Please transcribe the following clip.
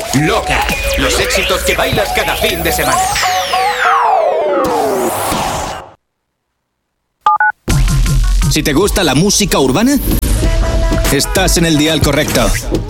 Loca. Los éxitos que bailas cada fin de semana. Si te gusta la música urbana, estás en el dial correcto.